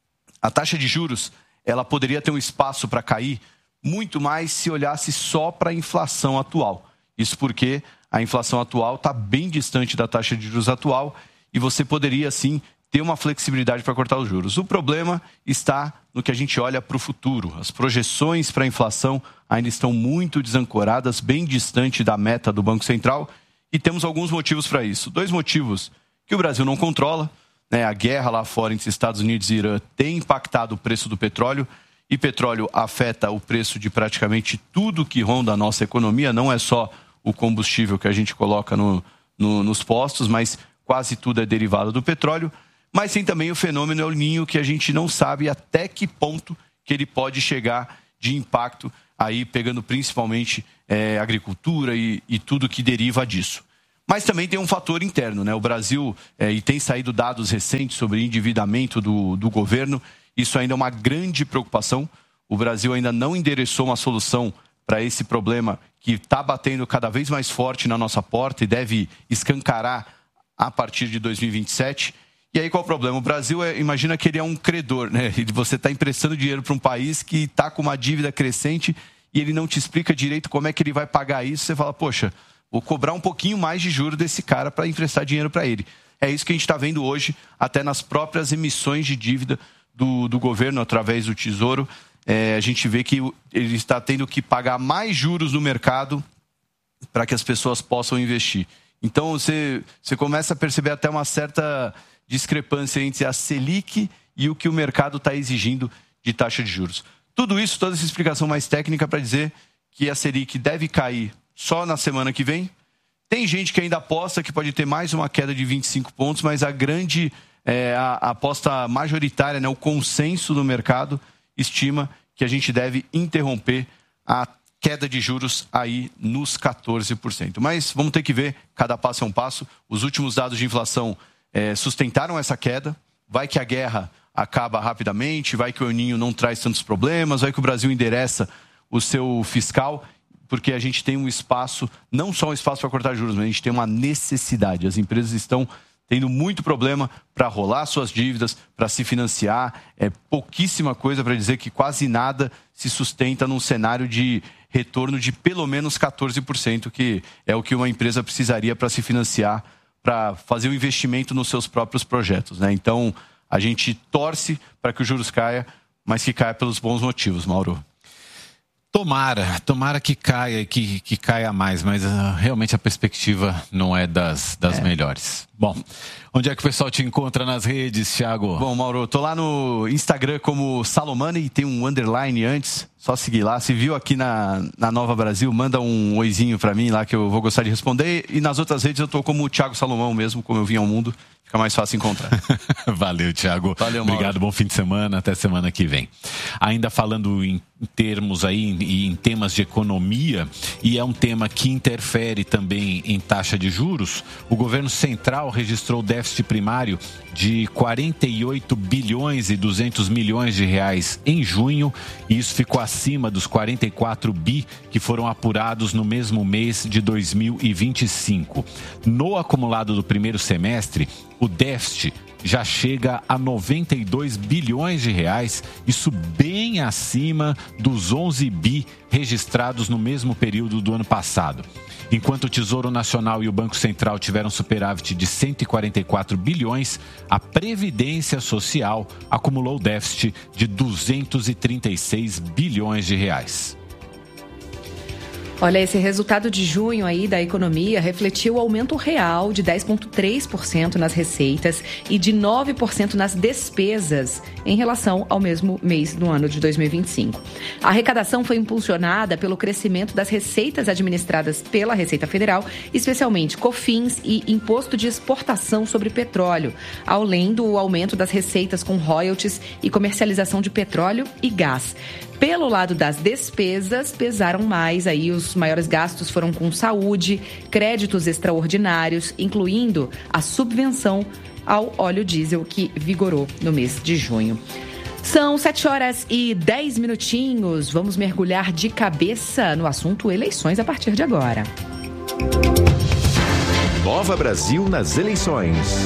A taxa de juros, ela poderia ter um espaço para cair muito mais se olhasse só para a inflação atual. Isso porque a inflação atual está bem distante da taxa de juros atual e você poderia, sim, ter uma flexibilidade para cortar os juros. O problema está no que a gente olha para o futuro. As projeções para a inflação ainda estão muito desancoradas, bem distante da meta do Banco Central, e temos alguns motivos para isso. Dois motivos que o Brasil não controla, né? A guerra lá fora entre Estados Unidos e Irã tem impactado o preço do petróleo, e petróleo afeta o preço de praticamente tudo que ronda a nossa economia, não é só o combustível que a gente coloca no, no, nos postos, mas quase tudo é derivado do petróleo. Mas tem também o fenômeno El Niño, que a gente não sabe até que ponto que ele pode chegar de impacto, aí pegando principalmente é, agricultura e, e tudo que deriva disso. Mas também tem um fator interno, né? O Brasil, é, e tem saído dados recentes sobre endividamento do, do governo, isso ainda é uma grande preocupação. O Brasil ainda não endereçou uma solução para esse problema que está batendo cada vez mais forte na nossa porta e deve escancarar a partir de dois mil e vinte e sete. E aí qual é o problema? O Brasil, é, imagina que ele é um credor, né? Você está emprestando dinheiro para um país que está com uma dívida crescente e ele não te explica direito como é que ele vai pagar isso. Você fala, poxa, vou cobrar um pouquinho mais de juros desse cara para emprestar dinheiro para ele. É isso que a gente está vendo hoje, até nas próprias emissões de dívida do, do governo, através do Tesouro. É, a gente vê que ele está tendo que pagar mais juros no mercado para que as pessoas possam investir. Então, você, você começa a perceber até uma certa discrepância entre a Selic e o que o mercado está exigindo de taxa de juros. Tudo isso, toda essa explicação mais técnica para dizer que a Selic deve cair só na semana que vem. Tem gente que ainda aposta que pode ter mais uma queda de vinte e cinco pontos, mas a grande é, a, a aposta majoritária, né, o consenso do mercado, estima que a gente deve interromper a queda de juros aí nos quatorze por cento. Mas vamos ter que ver, cada passo é um passo. Os últimos dados de inflação é, sustentaram essa queda. Vai que a guerra acaba rapidamente, vai que o El Niño não traz tantos problemas, vai que o Brasil endereça o seu fiscal, porque a gente tem um espaço, não só um espaço para cortar juros, mas a gente tem uma necessidade. As empresas estão tendo muito problema para rolar suas dívidas, para se financiar. É pouquíssima coisa para dizer que quase nada se sustenta num cenário de retorno de pelo menos quatorze por cento, que é o que uma empresa precisaria para se financiar, para fazer o investimento nos seus próprios projetos, né? Então, a gente torce para que os juros caia, mas que caia pelos bons motivos, Mauro. Tomara, tomara que caia, que, que caia mais, mas uh, realmente a perspectiva não é das, das é. melhores. Bom, onde é que o pessoal te encontra nas redes, Thiago? Bom, Mauro, eu tô lá no Instagram como Salomani e tem um underline antes, só seguir lá. Se viu aqui na, na Nova Brasil, manda um oizinho pra mim lá que eu vou gostar de responder. E nas outras redes eu tô como o Thiago Salomão mesmo, como eu vim ao mundo. Fica mais fácil encontrar. Valeu, Thiago. Valeu, Mauro. Obrigado, bom fim de semana, até semana que vem. Ainda falando em termos aí, e em temas de economia, e é um tema que interfere também em taxa de juros, o governo central registrou déficit primário de quarenta e oito bilhões e duzentos milhões de reais em junho, e isso ficou acima dos quarenta e quatro bi que foram apurados no mesmo mês de dois mil e vinte e cinco. No acumulado do primeiro semestre, o déficit já chega a noventa e dois bilhões de reais, isso bem acima dos onze bi registrados no mesmo período do ano passado. Enquanto o Tesouro Nacional e o Banco Central tiveram superávit de cento e quarenta e quatro bilhões, a Previdência Social acumulou déficit de duzentos e trinta e seis bilhões de reais. Olha, esse resultado de junho aí da economia refletiu o aumento real de dez vírgula três por cento nas receitas e de nove por cento nas despesas em relação ao mesmo mês do ano de dois mil e vinte e cinco. A arrecadação foi impulsionada pelo crescimento das receitas administradas pela Receita Federal, especialmente COFINS e Imposto de Exportação sobre Petróleo, além do aumento das receitas com royalties e comercialização de petróleo e gás. Pelo lado das despesas, pesaram mais aí, os maiores gastos foram com saúde, créditos extraordinários, incluindo a subvenção ao óleo diesel que vigorou no mês de junho. São sete horas e dez minutinhos, vamos mergulhar de cabeça no assunto eleições a partir de agora. Nova Brasil nas eleições.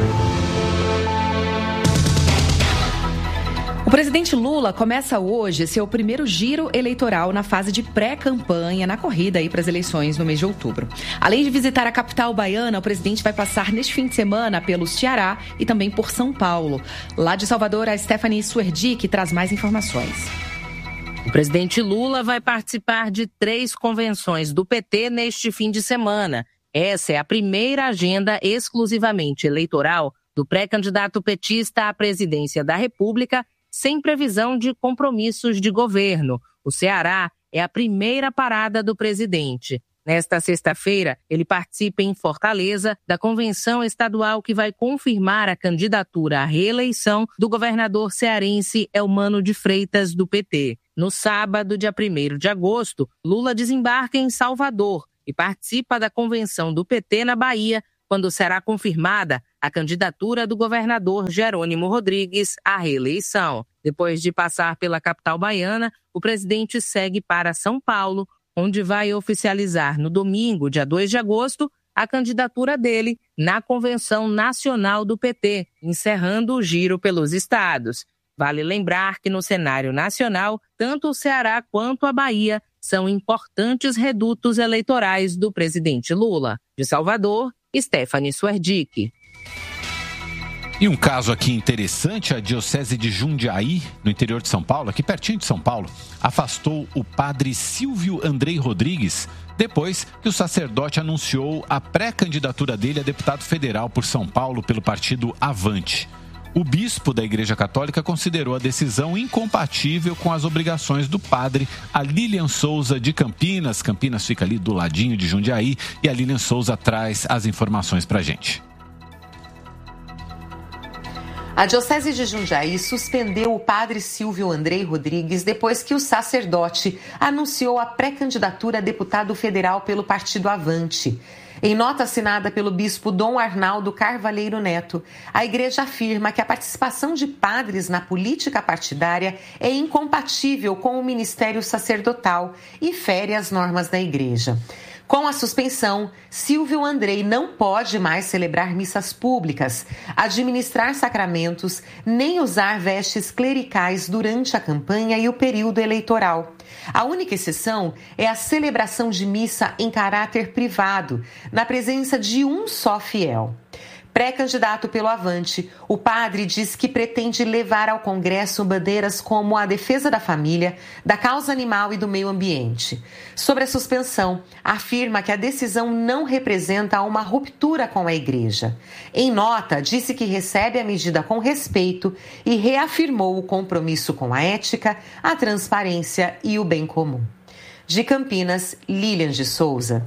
O presidente Lula começa hoje seu primeiro giro eleitoral na fase de pré-campanha na corrida aí para as eleições no mês de outubro. Além de visitar a capital baiana, o presidente vai passar neste fim de semana pelo Ceará e também por São Paulo. Lá de Salvador, a Stephanie Suerdick traz mais informações. O presidente Lula vai participar de três convenções do P T neste fim de semana. Essa é a primeira agenda exclusivamente eleitoral do pré-candidato petista à presidência da República, sem previsão de compromissos de governo. O Ceará é a primeira parada do presidente. Nesta sexta-feira, ele participa em Fortaleza da convenção estadual que vai confirmar a candidatura à reeleição do governador cearense Eumano de Freitas, do P T. No sábado, dia primeiro de agosto, Lula desembarca em Salvador e participa da convenção do P T na Bahia, quando será confirmada a candidatura do governador Jerônimo Rodrigues à reeleição. Depois de passar pela capital baiana, o presidente segue para São Paulo, onde vai oficializar no domingo, dia dois de agosto, a candidatura dele na Convenção Nacional do P T, encerrando o giro pelos estados. Vale lembrar que no cenário nacional, tanto o Ceará quanto a Bahia são importantes redutos eleitorais do presidente Lula. De Salvador, Stephanie Suerdick. E um caso aqui interessante, a Diocese de Jundiaí, no interior de São Paulo, aqui pertinho de São Paulo, afastou o padre Silvio Andrei Rodrigues depois que o sacerdote anunciou a pré-candidatura dele a deputado federal por São Paulo pelo partido Avante. O bispo da Igreja Católica considerou a decisão incompatível com as obrigações do padre. A Lilian Souza de Campinas, Campinas fica ali do ladinho de Jundiaí, e a Lilian Souza traz as informações pra gente. A Diocese de Jundiaí suspendeu o padre Silvio Andrei Rodrigues depois que o sacerdote anunciou a pré-candidatura a deputado federal pelo partido Avante. Em nota assinada pelo bispo Dom Arnaldo Carvalheiro Neto, a igreja afirma que a participação de padres na política partidária é incompatível com o ministério sacerdotal e fere as normas da igreja. Com a suspensão, Silvio Andrei não pode mais celebrar missas públicas, administrar sacramentos, nem usar vestes clericais durante a campanha e o período eleitoral. A única exceção é a celebração de missa em caráter privado, na presença de um só fiel. Pré-candidato pelo Avante, o padre diz que pretende levar ao Congresso bandeiras como a defesa da família, da causa animal e do meio ambiente. Sobre a suspensão, afirma que a decisão não representa uma ruptura com a Igreja. Em nota, disse que recebe a medida com respeito e reafirmou o compromisso com a ética, a transparência e o bem comum. De Campinas, Lilian de Souza.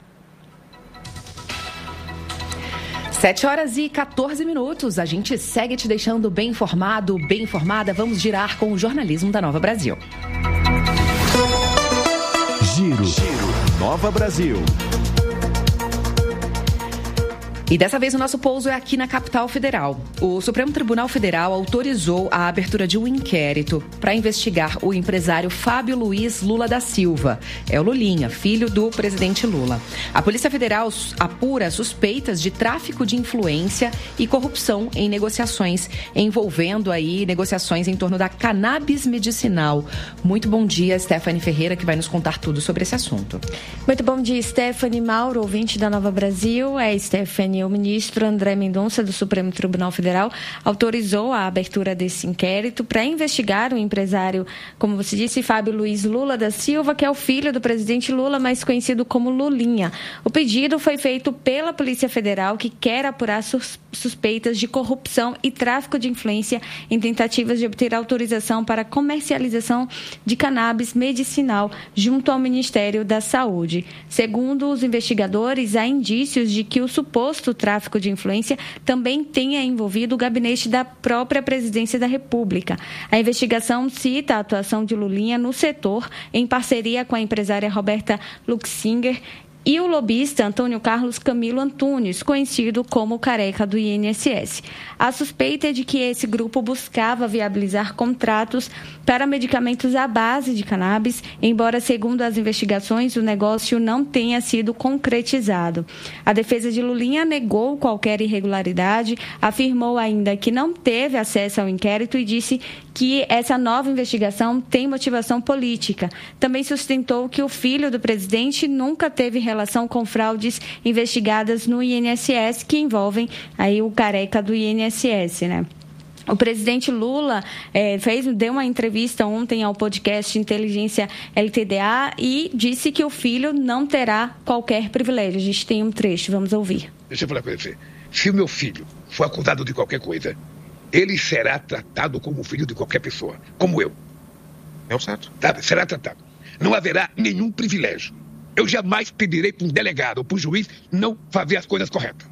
sete horas e quatorze minutos. A gente segue te deixando bem informado, bem informada. Vamos girar com o jornalismo da Nova Brasil. Giro, Giro. Nova Brasil. E dessa vez o nosso pouso é aqui na capital federal. O Supremo Tribunal Federal autorizou a abertura de um inquérito para investigar o empresário Fábio Luiz Lula da Silva. É o Lulinha, filho do presidente Lula. A Polícia Federal apura suspeitas de tráfico de influência e corrupção em negociações, envolvendo aí negociações em torno da cannabis medicinal. Muito bom dia, Stephanie Ferreira, que vai nos contar tudo sobre esse assunto. Muito bom dia, Stephanie Mauro, ouvinte da Nova Brasil. É, Stephanie, o ministro André Mendonça, do Supremo Tribunal Federal, autorizou a abertura desse inquérito para investigar o empresário, como você disse, Fábio Luiz Lula da Silva, que é o filho do presidente Lula, mais conhecido como Lulinha. O pedido foi feito pela Polícia Federal, que quer apurar sus- suspeitas de corrupção e tráfico de influência em tentativas de obter autorização para comercialização de cannabis medicinal junto ao Ministério da Saúde. Segundo os investigadores, há indícios de que o suposto tráfico de influência também tenha envolvido o gabinete da própria Presidência da República. A investigação cita a atuação de Lulinha no setor, em parceria com a empresária Roberta Luxinger e o lobista Antônio Carlos Camilo Antunes, conhecido como Careca do I N S S. A suspeita é de que esse grupo buscava viabilizar contratos para medicamentos à base de cannabis, embora, segundo as investigações, o negócio não tenha sido concretizado. A defesa de Lulinha negou qualquer irregularidade, afirmou ainda que não teve acesso ao inquérito e disse que essa nova investigação tem motivação política. Também sustentou que o filho do presidente nunca teve relação com fraudes investigadas no I N S S, que envolvem aí o Careca do I N S S, né? O presidente Lula é, fez, deu uma entrevista ontem ao podcast Inteligência L T D A e disse que o filho não terá qualquer privilégio. A gente tem um trecho, vamos ouvir. Deixa eu falar com você. Se o meu filho for acusado de qualquer coisa, ele será tratado como filho de qualquer pessoa, como eu. É o certo? Tá, será tratado. Não haverá nenhum privilégio. Eu jamais pedirei para um delegado ou para um juiz não fazer as coisas corretas.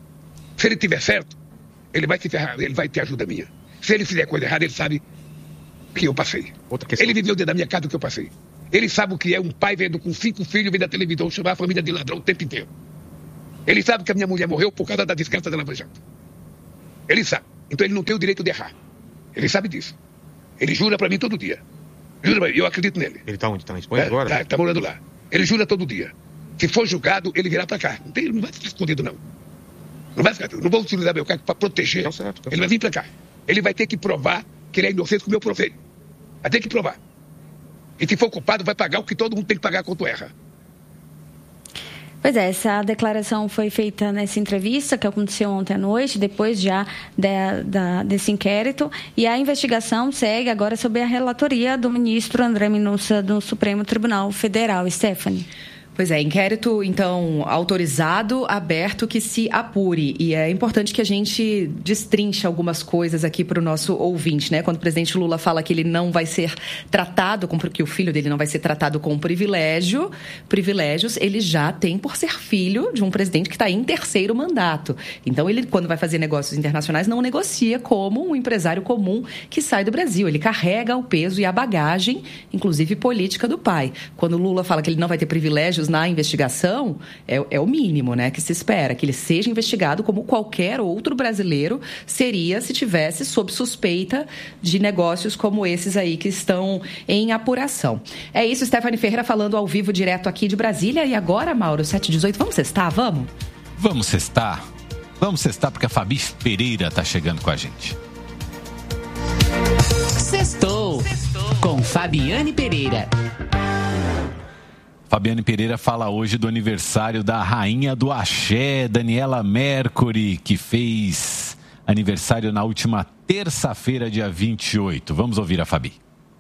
Se ele tiver certo, ele vai se ferrar, ele vai ter ajuda minha. Se ele fizer coisa errada, ele sabe que eu passei. Ele viveu dentro da minha casa o que eu passei. Ele sabe o que é um pai vendo com cinco filhos, vendo a televisão, chamar a família de ladrão o tempo inteiro. Ele sabe que a minha mulher morreu por causa da desgraça da Lava Jato. Ele sabe. Então ele não tem o direito de errar. Ele sabe disso. Ele jura para mim todo dia. Jura pra mim, eu acredito nele. Ele está onde? Está na Espanha é, agora? Está tá morando lá. Ele jura todo dia. Se for julgado, ele virá para cá. Não, tem, não vai ficar escondido, não. Não vai ficar. Não vou utilizar meu cargo para proteger. Tá certo, tá ele vai vir para cá. Ele vai ter que provar que ele é inocente como eu provei. Vai ter que provar. E se for culpado, vai pagar o que todo mundo tem que pagar quando erra. Pois é, essa declaração foi feita nessa entrevista que aconteceu ontem à noite, depois já da, da, desse inquérito, e a investigação segue agora sob a relatoria do ministro André Mendonça do Supremo Tribunal Federal. Stephanie. Pois é, inquérito, então, autorizado, aberto, que se apure. E é importante que a gente destrinche algumas coisas aqui para o nosso ouvinte, né? Quando o presidente Lula fala que ele não vai ser tratado, com, que o filho dele não vai ser tratado com privilégio, privilégios, ele já tem por ser filho de um presidente que está em terceiro mandato. Então, ele, quando vai fazer negócios internacionais, não negocia como um empresário comum que sai do Brasil. Ele carrega o peso e a bagagem, inclusive política, do pai. Quando o Lula fala que ele não vai ter privilégios na investigação, é, é o mínimo, né, que se espera, que ele seja investigado como qualquer outro brasileiro seria se tivesse sob suspeita de negócios como esses aí que estão em apuração. É isso, Stephanie Ferreira falando ao vivo direto aqui de Brasília. E agora, Mauro, sete e dezoito, vamos sextar, vamos? Vamos sextar. Vamos sextar porque a Fabi Pereira tá chegando com a gente. Sextou com Fabiane Pereira. Fabiane Pereira fala hoje do aniversário da rainha do axé, Daniela Mercury, que fez aniversário na última terça-feira, dia vinte e oito. Vamos ouvir a Fabi.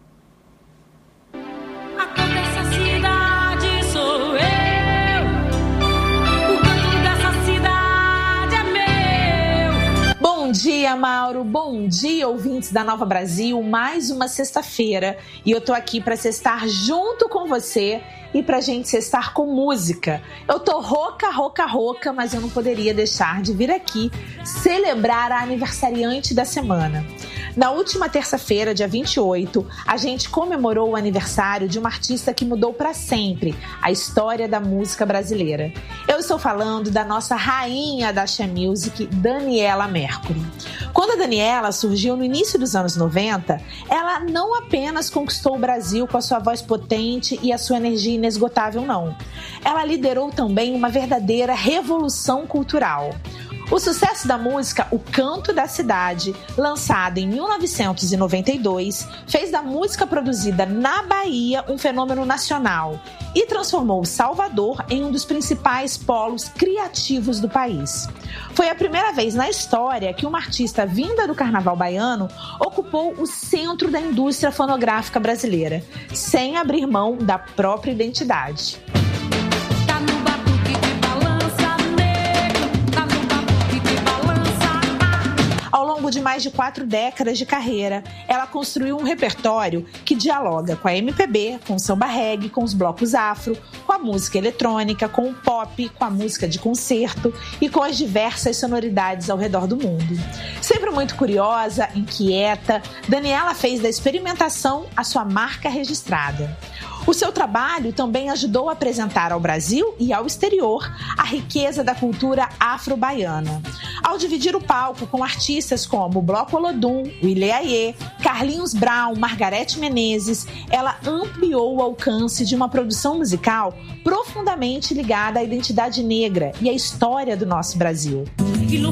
Bom dia, Mauro. Bom dia, ouvintes da Nova Brasil. Mais uma sexta-feira e eu tô aqui para sextar junto com você e pra gente sextar com música. Eu tô rouca, rouca, rouca, mas eu não poderia deixar de vir aqui celebrar a aniversariante da semana. Na última terça-feira, dia vinte e oito, a gente comemorou o aniversário de uma artista que mudou para sempre a história da música brasileira. Eu estou falando da nossa rainha da Axé Music, Daniela Mercury. Quando a Daniela surgiu no início dos anos noventa, ela não apenas conquistou o Brasil com a sua voz potente e a sua energia inesgotável, não. Ela liderou também uma verdadeira revolução cultural. O sucesso da música O Canto da Cidade, lançado em mil novecentos e noventa e dois, fez da música produzida na Bahia um fenômeno nacional e transformou Salvador em um dos principais polos criativos do país. Foi a primeira vez na história que uma artista vinda do carnaval baiano ocupou o centro da indústria fonográfica brasileira, sem abrir mão da própria identidade. Ao longo de mais de quatro décadas de carreira, ela construiu um repertório que dialoga com a M P B, com o samba reggae, com os blocos afro, com a música eletrônica, com o pop, com a música de concerto e com as diversas sonoridades ao redor do mundo. Sempre muito curiosa, inquieta, Daniela fez da experimentação a sua marca registrada. O seu trabalho também ajudou a apresentar ao Brasil e ao exterior a riqueza da cultura afro-baiana. Ao dividir o palco com artistas como Bloco Olodum, Willie Aie, Carlinhos Brown, Margareth Menezes, ela ampliou o alcance de uma produção musical profundamente ligada à identidade negra e à história do nosso Brasil.